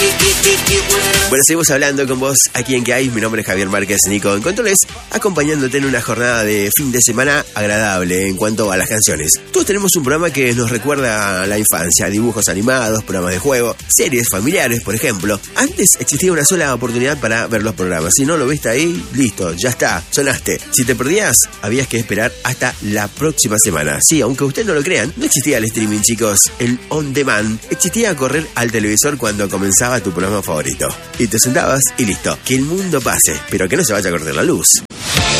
Bueno, seguimos hablando con vos aquí en ¿Qué hay? Mi nombre es Javier Márquez, Nico en Controles, acompañándote en una jornada de fin de semana agradable en cuanto a las canciones. Todos tenemos un programa que nos recuerda a la infancia, dibujos animados, programas de juego, series familiares, por ejemplo. Antes existía una sola oportunidad para ver los programas. Si no lo viste ahí, listo, ya está, sonaste. Si te perdías, habías que esperar hasta la próxima semana. Sí, aunque ustedes no lo crean, no existía el streaming, chicos, el on demand. Existía correr al televisor cuando comenzaba tu programa favorito. Y te sentabas y listo, que el mundo pase, pero que no se vaya a cortar la luz.